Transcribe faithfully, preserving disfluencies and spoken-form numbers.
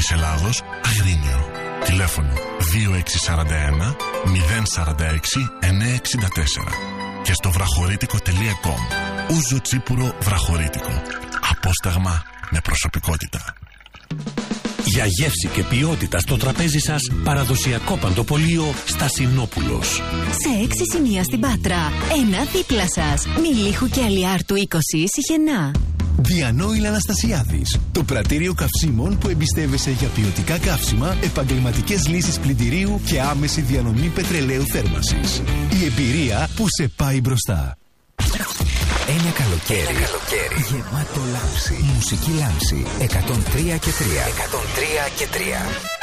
Κεντρικής Ελλάδος, Αγρίνιο. Τηλέφωνο δύο έξι τέσσερα ένα μηδέν τέσσερα έξι εννιά έξι τέσσερα και στο βραχορίτικο τελεία κομ. Ούζο τσίπουρο βραχορίτικο. Απόσταγμα με προσωπικότητα. Για γεύση και ποιότητα στο τραπέζι σας, παραδοσιακό παντοπολείο Στασινόπουλος. Σε έξι σημεία στην Πάτρα, ένα δίπλα σας. Μιλίχου και Αλιάρτου είκοσι, Σιχενά. Διανόηλ Αναστασιάδης. Το πρατήριο καυσίμων που εμπιστεύεσαι για ποιοτικά καύσιμα, επαγγελματικές λύσεις πλυντηρίου και άμεση διανομή πετρελαίου θέρμανσης. Η εμπειρία που σε πάει μπροστά. Ένα καλοκαίρι, Ένα καλοκαίρι γεμάτο λάμψη. Μουσική λάμψη εκατόν τρία και τρία. εκατόν τρία και τρία.